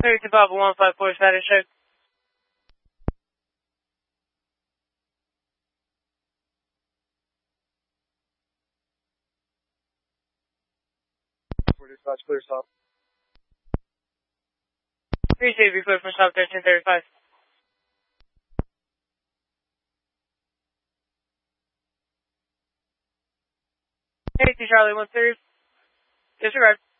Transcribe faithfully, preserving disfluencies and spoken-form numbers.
thirty-two Papa one five four, status check. For dispatch, clear stop. three safety clear from stop thirteen thirty-five. eighty Charlie one three. Disregard.